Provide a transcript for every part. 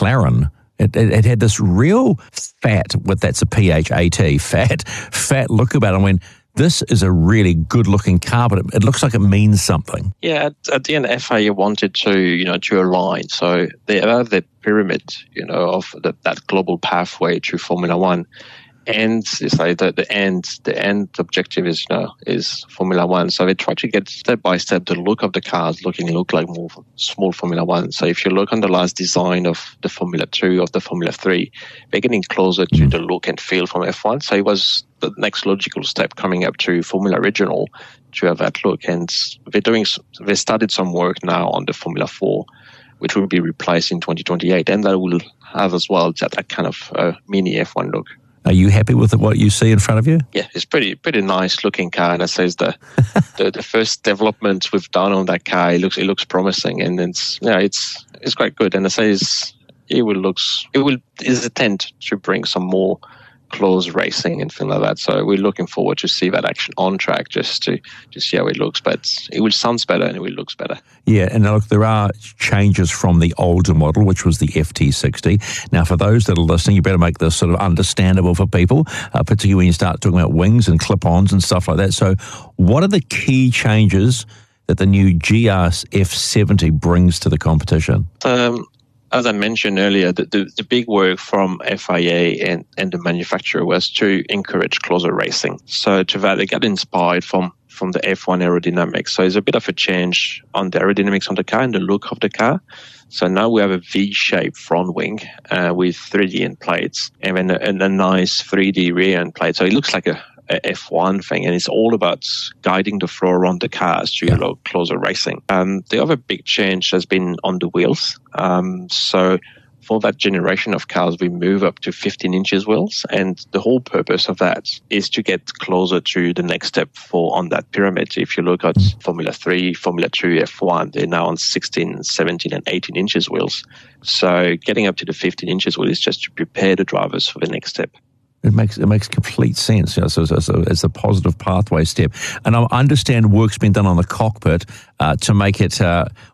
McLaren. It had this real fat, that's a PHAT, fat look about it. I went, this is a really good-looking car, but it looks like it means something. Yeah, at the end, FIA wanted to align. So they have the pyramid, of that global pathway to Formula One. And it's like the end objective is Formula One. So they try to get step by step the look of the cars look like more small Formula One. So if you look on the last design of the Formula 2, of the Formula 3, they're getting closer to the look and feel from F1. So it was the next logical step coming up to Formula Regional to have that look. And they started some work now on the Formula 4, which will be replaced in 2028. And that will have as well that kind of mini F1 look. Are you happy with what you see in front of you? Yeah, it's pretty nice looking car, and I says the first developments we've done on that car, it looks promising, and it's quite good. And I says it is intent to bring some more close racing and things like that. So we're looking forward to see that action on track, just to see how it looks. But it will sound better and it will look better. Yeah, and look, there are changes from the older model, which was the FT60. Now, for those that are listening, you better make this sort of understandable for people, particularly when you start talking about wings and clip-ons and stuff like that. So what are the key changes that the new GR F70 brings to the competition? As I mentioned earlier, the big work from FIA and the manufacturer was to encourage closer racing. So to that, they got inspired from the F1 aerodynamics. So it's a bit of a change on the aerodynamics on the car and the look of the car. So now we have a V-shaped front wing with 3D end plates and then a nice 3D rear end plate. So it looks like a F1 thing, and it's all about guiding the flow around the cars to closer racing. The other big change has been on the wheels. So for that generation of cars, we move up to 15 inches wheels, and the whole purpose of that is to get closer to the next step on that pyramid. If you look at Formula 3, Formula 2, F1, they're now on 16, 17 and 18 inches wheels. So getting up to the 15 inches wheel is just to prepare the drivers for the next step. It makes complete sense. So it's a positive pathway step. And I understand work's been done on the cockpit to make it,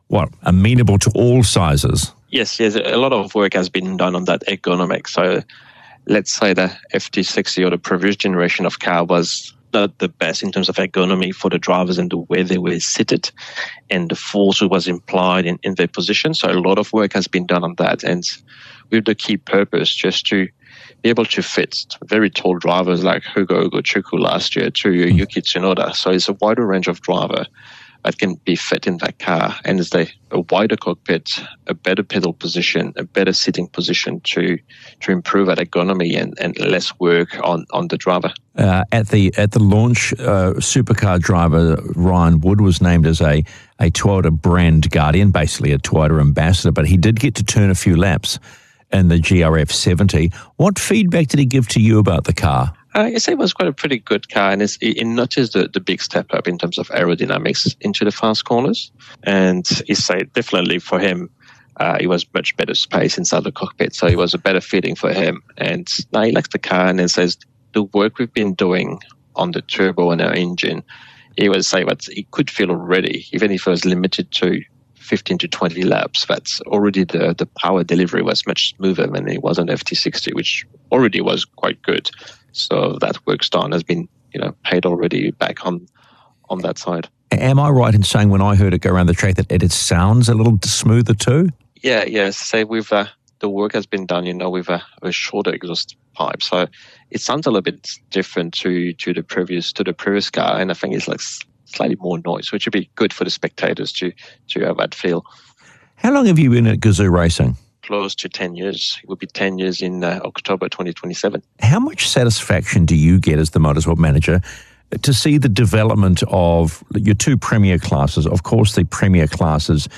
amenable to all sizes. Yes. A lot of work has been done on that ergonomics. So let's say the FT60 or the previous generation of car was not the best in terms of ergonomy for the drivers and the way they were seated and the force was implied in their position. So a lot of work has been done on that. And with the key purpose just to be able to fit very tall drivers like Hugo Ogochukwu last year to Yuki Tsunoda. So it's a wider range of driver that can be fit in that car. And it's a wider cockpit, a better pedal position, a better sitting position to improve that ergonomy and less work on the driver. At the launch, supercar driver Ryan Wood was named as a Toyota brand guardian, basically a Toyota ambassador, but he did get to turn a few laps in the GRF70. What feedback did he give to you about the car? I say it was quite a pretty good car, and it noticed the big step up in terms of aerodynamics into the fast corners. And he said definitely for him, it was much better space inside the cockpit, so it was a better fitting for him. And now he likes the car, and he says the work we've been doing on the turbo and our engine, he would say that he could feel already, even if it was limited to 15 to 20 laps, that's already the power delivery was much smoother than it was on FT60, which already was quite good. So that work's done has been, paid already back on that side. Am I right in saying when I heard it go around the track that it sounds a little smoother too? Yeah. Say with the work has been done, with a shorter exhaust pipe, so it sounds a little bit different to the previous car, and I think it's like slightly more noise, which would be good for the spectators to have that feel. How long have you been at Gazoo Racing? Close to 10 years. It will be 10 years in October 2027. How much satisfaction do you get as the motorsport manager to see the development of your two premier classes? Of course, the premier classes,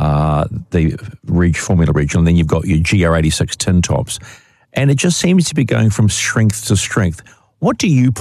the Formula Regional, and then you've got your GR86 tin tops. And it just seems to be going from strength to strength. What do you